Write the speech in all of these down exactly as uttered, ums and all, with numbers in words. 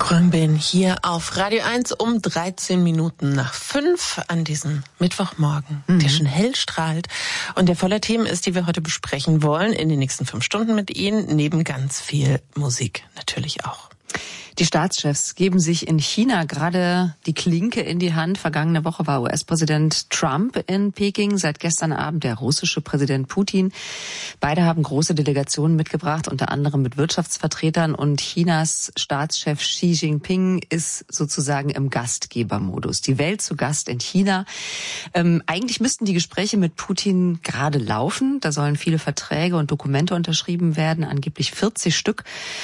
Khruangbin hier auf Radio eins um dreizehn Minuten nach fünf an diesem Mittwochmorgen, mhm. der schon hell strahlt und der voller Themen ist, die wir heute besprechen wollen, in den nächsten fünf Stunden mit Ihnen, neben ganz viel Musik natürlich auch. Die Staatschefs geben sich in China gerade die Klinke in die Hand. Vergangene Woche war U S-Präsident Trump in Peking, seit gestern Abend der russische Präsident Putin. Beide haben große Delegationen mitgebracht, unter anderem mit Wirtschaftsvertretern. Und Chinas Staatschef Xi Jinping ist sozusagen im Gastgebermodus. Die Welt zu Gast in China. Ähm, eigentlich müssten die Gespräche mit Putin gerade laufen. Da sollen viele Verträge und Dokumente unterschrieben werden, angeblich vierzig Stück.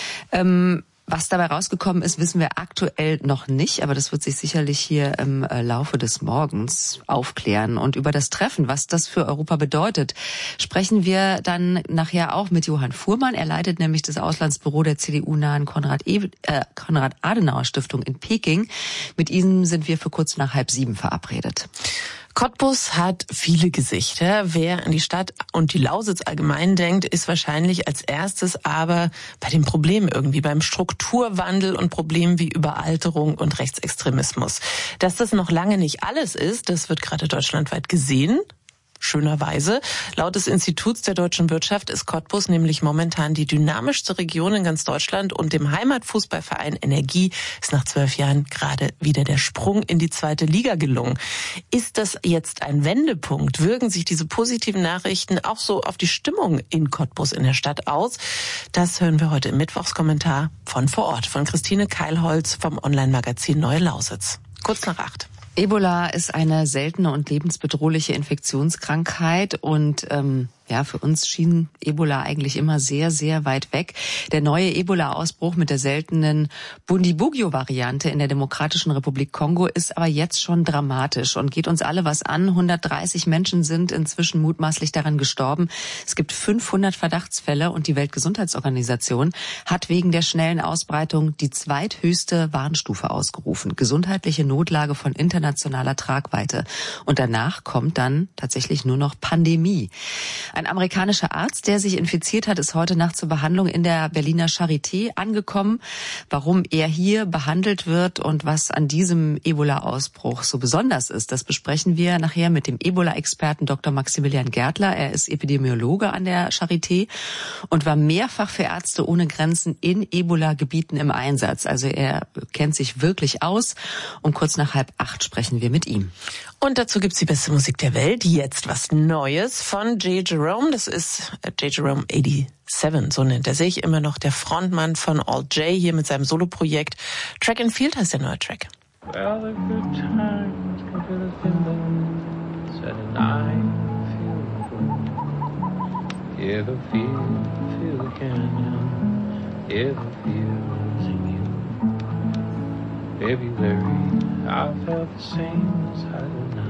Ähm, Was dabei rausgekommen ist, wissen wir aktuell noch nicht, aber das wird sich sicherlich hier im Laufe des Morgens aufklären. Und über das Treffen, was das für Europa bedeutet, sprechen wir dann nachher auch mit Johann Fuhrmann. Er leitet nämlich das Auslandsbüro der C D U-nahen Konrad, e- äh, Konrad-Adenauer-Stiftung in Peking. Mit ihm sind wir für kurz nach halb sieben verabredet. Cottbus hat viele Gesichter. Wer an die Stadt und die Lausitz allgemein denkt, ist wahrscheinlich als erstes aber bei den Problemen irgendwie, beim Strukturwandel und Problemen wie Überalterung und Rechtsextremismus. Dass das noch lange nicht alles ist, das wird gerade deutschlandweit gesehen. Schönerweise. Laut des Instituts der deutschen Wirtschaft ist Cottbus nämlich momentan die dynamischste Region in ganz Deutschland und dem Heimatfußballverein Energie ist nach zwölf Jahren gerade wieder der Sprung in die zweite Liga gelungen. Ist das jetzt ein Wendepunkt? Wirken sich diese positiven Nachrichten auch so auf die Stimmung in Cottbus in der Stadt aus? Das hören wir heute im Mittwochskommentar von vor Ort, von Christine Keilholz vom Online-Magazin Neue Lausitz. Kurz nach acht. Ebola ist eine seltene und lebensbedrohliche Infektionskrankheit und ähm, ja, für uns schien Ebola eigentlich immer sehr, sehr weit weg. Der neue Ebola-Ausbruch mit der seltenen Bundibugyo-Variante in der Demokratischen Republik Kongo ist aber jetzt schon dramatisch und geht uns alle was an. hundertdreißig Menschen sind inzwischen mutmaßlich daran gestorben. Es gibt fünfhundert Verdachtsfälle und die Weltgesundheitsorganisation hat wegen der schnellen Ausbreitung die zweithöchste Warnstufe ausgerufen. Gesundheitliche Notlage von internationaler Tragweite. Und danach kommt dann tatsächlich nur noch Pandemie. Ein amerikanischer Arzt, der sich infiziert hat, ist heute Nacht zur Behandlung in der Berliner Charité angekommen. Warum er hier behandelt wird und was an diesem Ebola-Ausbruch so besonders ist, das besprechen wir nachher mit dem Ebola-Experten Doktor Maximilian Gärtler. Er ist Epidemiologe an der Charité und war mehrfach für Ärzte ohne Grenzen in Ebola-Gebieten im Einsatz. Also er kennt sich wirklich aus. Um kurz nach halb acht sprechen wir mit ihm. Und dazu gibt's die beste Musik der Welt. Jetzt was Neues von J. Jerome. Das ist J. Jerome siebenundachtzig, so nennt er sich. Immer noch der Frontmann von All J hier mit seinem Soloprojekt. Track and Field heißt der neue Track. Well, the good times come to the fingers, and I feel good. Hear the feel, feel the canyon, hear the feels in you. February, I felt the same as I do now.